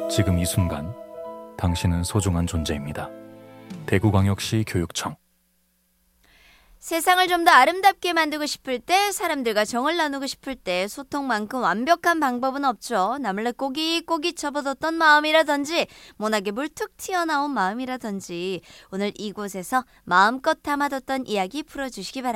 지금 이 순간 당신은 소중한 존재입니다. 대구광역시 교육청. 세상을 좀 더 아름답게 만들고 싶을 때, 사람들과 정을 나누고 싶을 때 소통만큼 완벽한 방법은 없죠. 나몰래 꼬깃꼬깃 접어뒀던 마음이라든지 모나게 물툭 튀어나온 마음이라든지 오늘 이곳에서 마음껏 담아뒀던 이야기 풀어주시기 바랍니다.